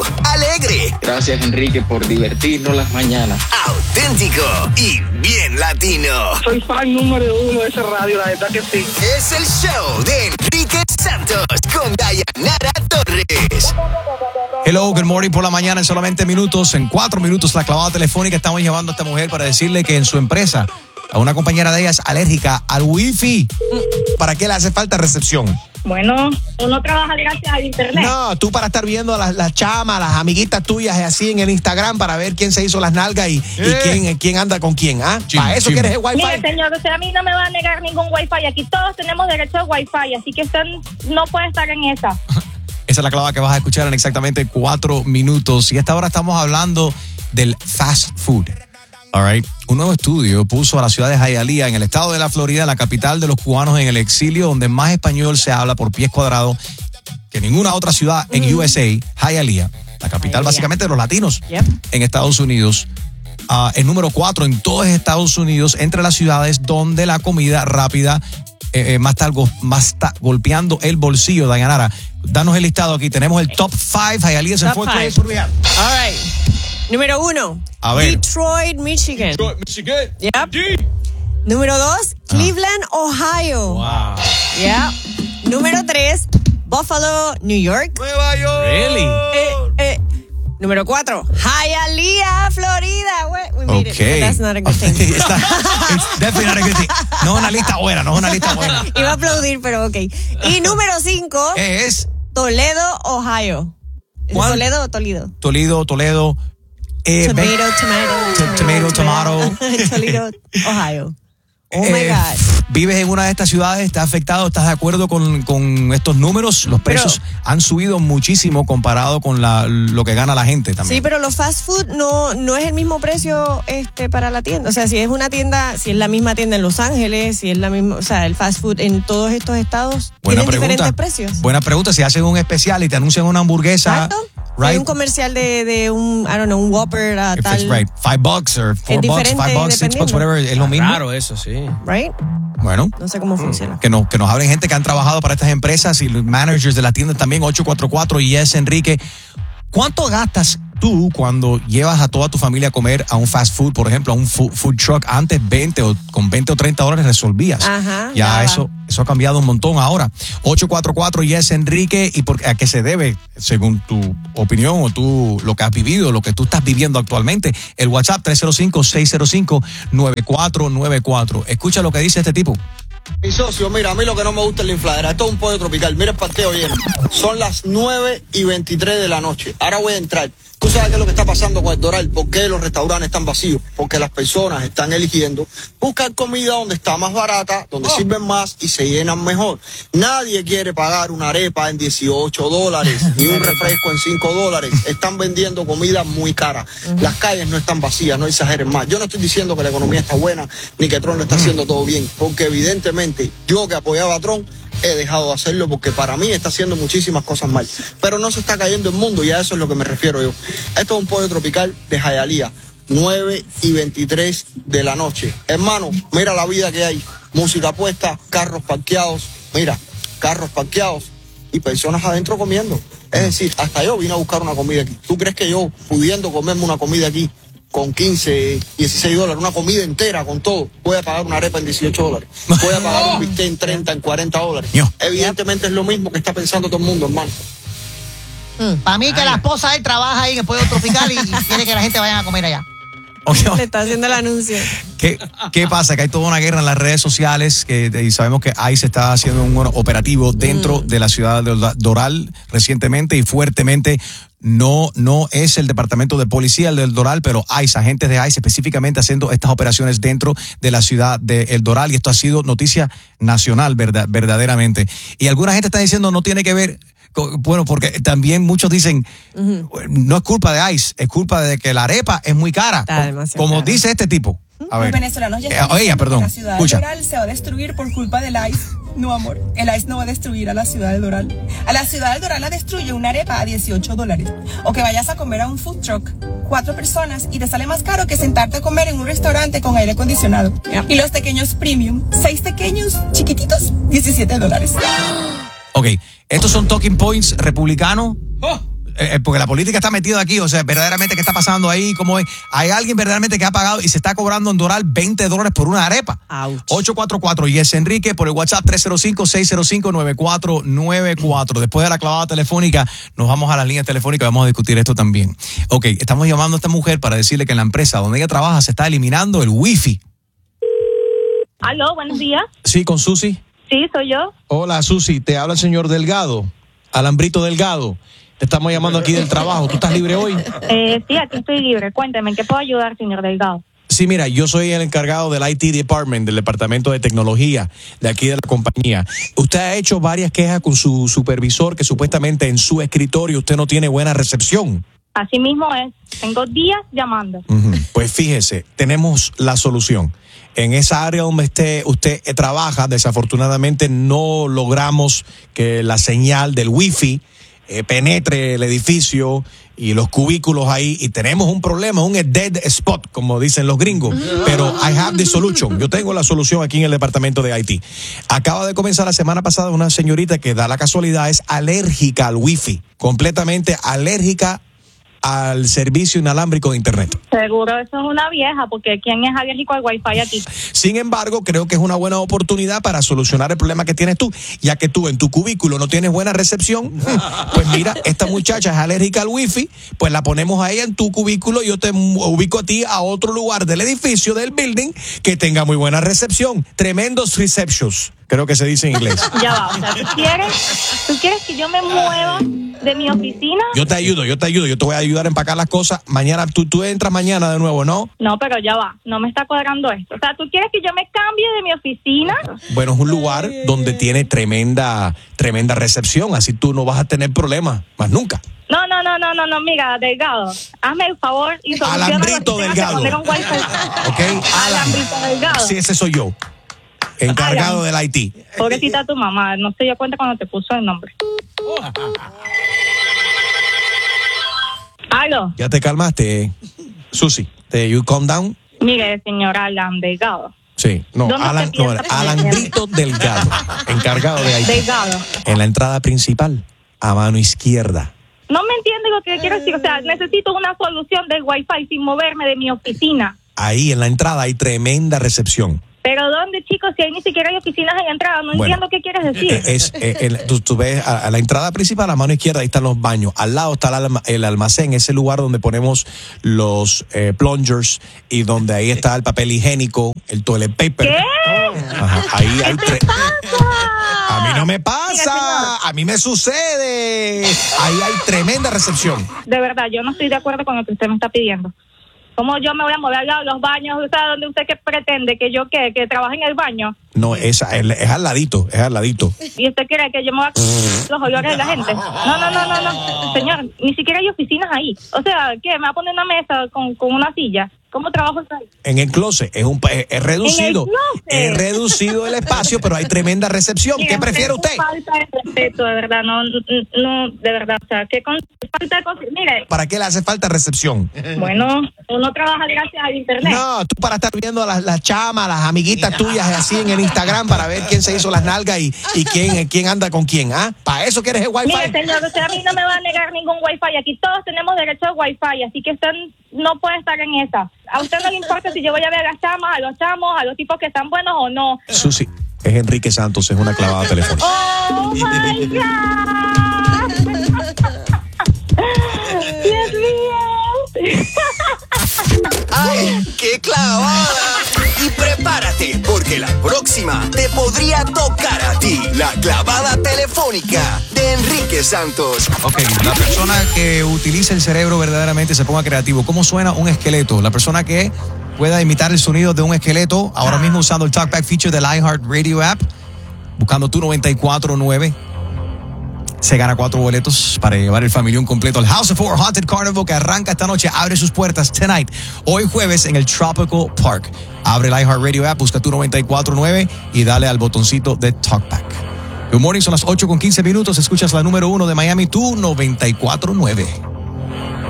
alegre. Gracias, Enrique, por divertirnos las mañanas. Auténtico y bien latino. Soy fan número 1 de esa radio, la verdad que sí. Es el show de Enrique Santos con Dayanara Torres. Hello, good morning por la mañana en solamente minutos. En 4 minutos la clavada telefónica estamos llevando a esta mujer para decirle que en su empresa a una compañera de ella es alérgica al wifi. ¿Para qué le hace falta recepción? Bueno, uno trabaja gracias al internet. No, tú para estar viendo a las chamas, las amiguitas tuyas así en el Instagram para ver quién se hizo las nalgas y quién anda con quién, ¿ah? ¿Para eso quieres el wifi? Mire, señor, usted a mí no me va a negar ningún wifi. Aquí todos tenemos derecho al wifi, así que usted no puede estar en esa. Esa es la clave que vas a escuchar en exactamente 4 minutos. Y a esta hora estamos hablando del fast food. All right. Un nuevo estudio puso a la ciudad de Hialeah, en el estado de la Florida, la capital de los cubanos en el exilio, donde más español se habla por pies cuadrados que ninguna otra ciudad en USA, Hialeah, la capital básicamente de los latinos en Estados Unidos. El número 4 en todos Estados Unidos, entre las ciudades donde la comida rápida más está golpeando el bolsillo. Dayanara, danos el listado aquí. Tenemos el top 5. Hialeah se fue por viajar. All right. Número 1, Detroit, Michigan. Detroit, Michigan. Yep. Número 2, Cleveland, Ohio. Wow. Yep. Número 3, Buffalo, New York. Nueva York. Really? Número 4, Hialeah, Florida. We made it. That's not a good thing. It's definitely not a good thing. No es una lista buena, Iba a aplaudir, pero ok. Y número 5 es Toledo, Ohio. ¿Cuál? ¿Toledo o Toledo? Toledo. Tomato. Toledo, Ohio. Oh my God. ¿Vives en una de estas ciudades? ¿Estás afectado? ¿Estás de acuerdo con estos números? Los precios han subido muchísimo comparado con lo que gana la gente también. Sí, pero los fast food no es el mismo precio para la tienda. O sea, si es la misma tienda en Los Ángeles, si es la misma, o sea, el fast food en todos estos estados tienen diferentes precios. Buena pregunta. Si hacen un especial y te anuncian una hamburguesa. Exacto. Right? Hay un comercial de un, I don't know, un Whopper tal. It's right. $5 or $4, $5, $6, whatever. Es lo mismo. Claro, eso sí. Right? Bueno. No sé cómo funciona. Que nos hablen gente que han trabajado para estas empresas y los managers de la tienda también. 844 Yes Enrique. ¿Cuánto gastas tú cuando llevas a toda tu familia a comer a un fast food, por ejemplo, a un food truck? Antes con 20 o 30 dólares resolvías. Ajá, ya eso ha cambiado un montón ahora. 844 Yes Enrique. ¿Y a qué se debe, según tu opinión o tú lo que has vivido, lo que tú estás viviendo actualmente? El WhatsApp 305-605-9494. Escucha lo que dice este tipo. Mi socio, mira, a mí lo que no me gusta es la infladera. Esto es un pollo tropical. Mira el parteo lleno. Son las 9:23 de la noche. Ahora voy a entrar. ¿Tú sabes qué es lo que está pasando con el Doral? ¿Por qué los restaurantes están vacíos? Porque las personas están eligiendo buscar comida donde está más barata, donde sirven más y se llenan mejor. Nadie quiere pagar una arepa en $18, ni un refresco en $5. Están vendiendo comida muy cara. Las calles no están vacías, no exageren más. Yo no estoy diciendo que la economía está buena, ni que Trump lo está haciendo todo bien, porque evidentemente yo que apoyaba a Trump, he dejado de hacerlo porque para mí está haciendo muchísimas cosas mal. Pero no se está cayendo el mundo y a eso es lo que me refiero yo. Esto es un pollo tropical de Hialeah, 9:23 de la noche. Hermano, mira la vida que hay. Música puesta, carros parqueados y personas adentro comiendo. Es decir, hasta yo vine a buscar una comida aquí. ¿Tú crees que yo, pudiendo comerme una comida aquí, con $15, $16, una comida entera con todo, voy a pagar una arepa en $18, voy a pagar un bistec en $30, en $40? Evidentemente es lo mismo que está pensando todo el mundo, hermano. Para mí que la esposa de él trabaja ahí en el pollo tropical y quiere que la gente vaya a comer allá. Le está haciendo el anuncio. ¿Qué pasa? Que hay toda una guerra en las redes sociales y sabemos que ICE está haciendo un operativo dentro de la ciudad de Doral recientemente y fuertemente. No es el departamento de policía el del Doral, pero ICE, agentes de ICE específicamente haciendo estas operaciones dentro de la ciudad de El Doral, y esto ha sido noticia nacional verdaderamente. Y alguna gente está diciendo no tiene que ver. Bueno, porque también muchos dicen, no es culpa de ICE, es culpa de que la arepa es muy cara. Como dice este tipo. A ver. Los venezolanos ya están perdón. La ciudad del Doral se va a destruir por culpa del ICE. No, amor, el ICE no va a destruir a la ciudad del Doral. A la ciudad del Doral la destruye una arepa a $18. O que vayas a comer a un food truck, 4 personas, y te sale más caro que sentarte a comer en un restaurante con aire acondicionado. Y los pequeños premium, 6 pequeños chiquititos, $17. Ok, estos son talking points republicanos. porque la política está metida aquí, o sea, verdaderamente, ¿qué está pasando ahí? ¿Cómo es? Hay alguien verdaderamente que ha pagado y se está cobrando en Doral $20 por una arepa. Ouch. 844 Yes Enrique por el WhatsApp 305-605-9494. Después de la clavada telefónica, nos vamos a las líneas telefónicas y vamos a discutir esto también. Ok, estamos llamando a esta mujer para decirle que en la empresa donde ella trabaja se está eliminando el wifi. Aló, buenos días. Sí, con Susi. Sí, soy yo. Hola, Susi, te habla el señor Delgado, Alambrito Delgado. Te estamos llamando aquí del trabajo. ¿Tú estás libre hoy? Sí, aquí estoy libre. Cuénteme, ¿en qué puedo ayudar, señor Delgado? Sí, mira, yo soy el encargado del IT Department, del departamento de tecnología de aquí de la compañía. Usted ha hecho varias quejas con su supervisor que supuestamente en su escritorio usted no tiene buena recepción. Así mismo es. Tengo días llamando. Pues fíjese, tenemos la solución. En esa área donde usted trabaja, desafortunadamente no logramos que la señal del wifi penetre el edificio y los cubículos ahí, y tenemos un problema, un dead spot, como dicen los gringos, pero I have the solution. Yo tengo la solución aquí en el departamento de IT. Acaba de comenzar la semana pasada una señorita que da la casualidad es alérgica al wifi, completamente alérgica al servicio inalámbrico de internet. Seguro eso es una vieja, porque ¿quién es alérgico al wifi aquí? Sin embargo, creo que es una buena oportunidad para solucionar el problema que tienes tú, ya que tú en tu cubículo no tienes buena recepción. Pues mira, esta muchacha es alérgica al wifi, pues la ponemos ahí en tu cubículo y yo te ubico a ti a otro lugar del edificio, del building, que tenga muy buena recepción. Tremendos receptions, creo que se dice en inglés. Ya va, o sea, ¿tú quieres que yo me mueva de mi oficina? Yo te ayudo, yo te voy a ayudar a empacar las cosas. Mañana, tú entras mañana de nuevo, ¿no? No, pero ya va, no me está cuadrando esto. O sea, ¿tú quieres que yo me cambie de mi oficina? Bueno, es un lugar donde tiene tremenda recepción, así tú no vas a tener problemas más nunca. No, mira, Delgado, hazme el favor y soluciona. Alambrito Delgado. ¿Ok? Alambrito Delgado. Sí, ese soy yo, encargado del IT. Pobrecita tu mamá, no se dio cuenta cuando te puso el nombre. ¿Aló? ¿Ya te calmaste, Susi? ¿You calm down? Mire, señor Alan Delgado. Sí, no, Alambrito Delgado, encargado de IT. Delgado. En la entrada principal, a mano izquierda. No me entiende lo que quiero decir, o sea, necesito una solución del wifi sin moverme de mi oficina. Ahí en la entrada hay tremenda recepción. ¿Pero dónde, chicos? Si ahí ni siquiera hay oficinas en la entrada. No entiendo qué quieres decir. Tú ves a la entrada principal, a mano izquierda, ahí están los baños. Al lado está el almacén, ese lugar donde ponemos los plungers y donde ahí está el papel higiénico, el toilet paper. ¿Qué? Ajá, ahí hay ¿Qué te pasa? A mí no me pasa, a mí me sucede. Ahí hay tremenda recepción. De verdad, yo no estoy de acuerdo con lo que usted me está pidiendo. ¿Cómo yo me voy a mover al lado de los baños? O sea, ¿dónde usted qué pretende? ¿Que yo qué? ¿Que trabaje en el baño? No, es al ladito, es al ladito. ¿Y usted quiere que yo me voy a los olores de la gente? No. Señor, ni siquiera hay oficinas ahí. O sea, ¿qué? ¿Me va a poner una mesa con una silla? ¿Cómo trabajo está ahí? En el closet, es reducido. Es reducido el espacio, pero hay tremenda recepción. Mira, ¿qué prefiere usted? Falta de respeto, de verdad, no, de verdad, o sea, falta de mire. ¿Para qué le hace falta recepción? Bueno, uno trabaja gracias al internet. No, tú para estar viendo a las chamas, las amiguitas tuyas así en el Instagram para ver quién se hizo las nalgas y quién anda con quién, ¿ah? ¿Para eso quieres el wifi? Mire, señor, usted a mí no me va a negar ningún wifi. Aquí todos tenemos derecho al wifi, así que usted no puede estar en esa. A usted no le importa si yo voy a ver a las chamas, a los chamos, a los tipos que están buenos o no. Susi, es Enrique Santos, es una clavada telefónica. ¡Oh, my God! ¡Dios mío! ¡Ay, qué clavada! Y prepárate, porque la próxima te podría tocar a ti. La clavada telefónica de Enrique Santos. Ok, la persona que utilice el cerebro verdaderamente se ponga creativo. ¿Cómo suena un esqueleto? La persona que pueda imitar el sonido de un esqueleto, ahora mismo usando el Talkback feature del iHeartRadio app, buscando tu 94.9. Se gana 4 boletos para llevar el familión completo al House of Horror Haunted Carnival que arranca esta noche. Abre sus puertas tonight, hoy jueves en el Tropical Park. Abre el iHeartRadio app, busca tu 94.9 y dale al botoncito de Talkback. Good morning, son las 8:15. Escuchas la número 1 de Miami, tu 94.9.